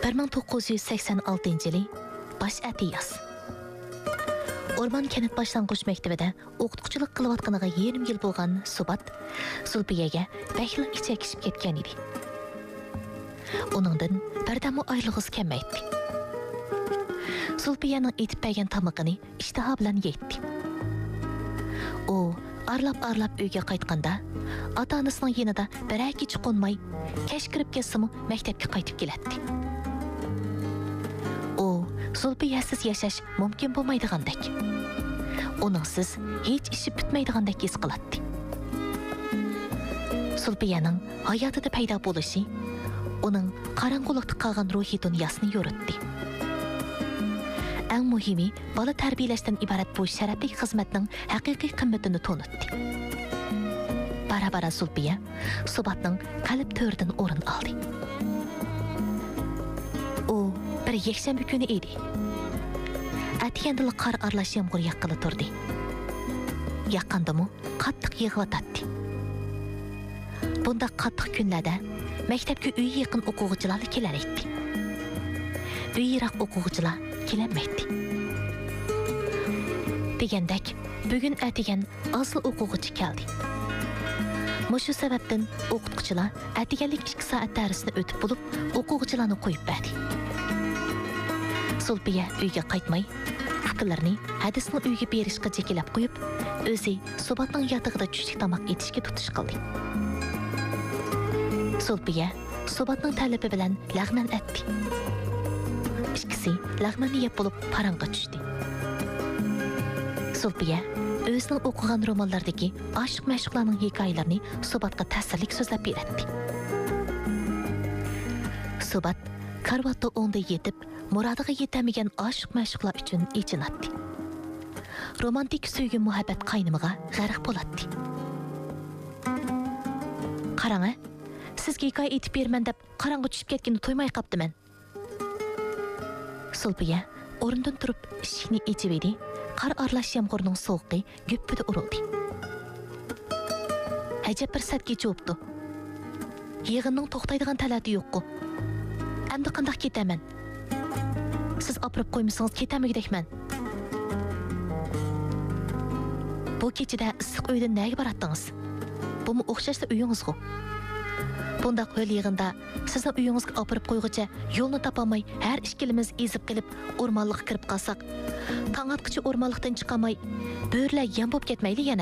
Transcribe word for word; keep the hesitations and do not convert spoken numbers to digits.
bir ming to'qqiz yuz sakson oltinchi yili bosh atiyas. Orman kenat boshlang'ich maktabida o'qituvchilik qilayotganiga yarim yil bo'lgan Subat Zulfiyaga bakli ichakishib ketgan edi. Uningdan birdamı oylig'iz kelmaydi. Zulfiyaning etib bergan tamog'ini ishtaha bilan yeydi. U arlab-arlab uyga qaytganda, ota-onasining yanida bir ikki chiqolmay, kech kirib kelsimi maktabga qaytib keladi. U Zulfiyasiz yashash mumkin bo'lmaydigandek. Uningsiz hech ishi bitmaydigandek his qiladi. Zulfiyaning hayotida paydo bo'lishi uning qorong'ulikda qolgan ruhiy dunyosini yoritdi. Eng muhimi, bola tarbiyalashdan iborat bu sharafli xizmatning haqiqiy qimmatini to'nitdi. Bara-bara Zulfiya Subatning qalb to'ridan o'rin oldi. U bir yakshanba kuni edi. Atiyandili qor aralash yomg'ir yaqqili turdi. Yaqqandimi qattiq yig'latdi. Bunda qattiq kunlarda maktabga uy yaqin o'quvchilar kelar edi. Uy yiroq o'quvchilar kelinmaydi. Degandek, bugun atigan asl o'quvchi keldi. Mushu sababdan o'qituvchilar atiganlik ikki soat darsini o'tib bo'lib, o'quvchilarni qo'yib berdi. Zulfiya uyga qaytmay, fikrlarini hadisning uyga berishga chekilab qo'yib, o'zi Subatning yotog'ida tushlik tomoq etishga tutish qildi. Zulfiya Subatning talabi bilan lag'man etdi. Ikkisi lag'manni yeb bo'lib parang'a tushdi. Zulfiya o'zining o'qigan romanlardagi oshiq-mashqlarning hikoyalarini Subatga ta'sirli so'zlab berdi. Subat karvatda o'nda yetib, murodiga yetamagan oshiq-mashqlar uchun ichinatdi. Romantik sevgi muhabbat qaynimiga g'arq bo'ladi. Qarang, sizga hikoya aytib berman deb qarang'i tushib ketganini to'ymay qoptiman. Zulfiya o'rnidan turib eshikni ochib edi. Qor aralash yomg'irning sovuqi guppida urildi. Ajab bir sat kechibdi. Yig'inning to'xtaydigan talati yo'q-ku. Endi qanday ketaman? Siz opirib qo'ymasangiz ketamigidekman. Bu kechida issiq uydan nega boratdingiz? Bumi o'xshashda uyingiz-ku. Bunda qo'l yig'inda sizning uyingizga opirib qo'yg'icha yo'lni topolmay, har ikkimiz ezib qilib o'rmonlikqa kirib qolsak, tong otqicha o'rmonlikdan chiqamay, bo'rlar yam bo'lib ketmaydi yana.